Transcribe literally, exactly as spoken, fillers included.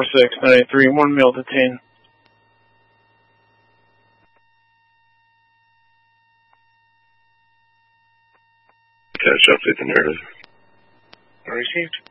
six nine eight three, one male detained. Catch up with the narrative. Received.